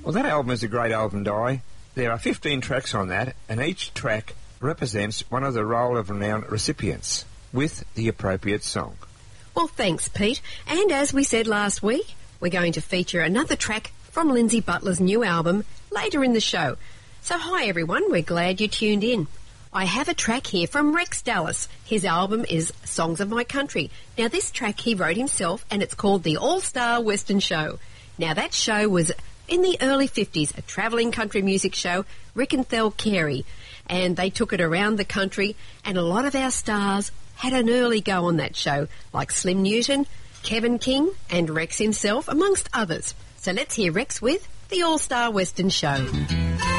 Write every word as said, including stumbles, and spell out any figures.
Well, that album is a great album, Di. There are fifteen tracks on that, and each track represents one of the Roll of Renown recipients with the appropriate song. Well, thanks, Pete. And as we said last week, we're going to feature another track from Lindsay Butler's new album later in the show. So hi, everyone. We're glad you tuned in. I have a track here from Rex Dallas. His album is Songs of My Country. Now, this track he wrote himself, and it's called The All-Star Western Show. Now, that show was in the early fifties, a travelling country music show, Rick and Thel Carey, and they took it around the country, and a lot of our stars had an early go on that show, like Slim Newton, Kevin King, and Rex himself, amongst others. So let's hear Rex with The All-Star Western Show.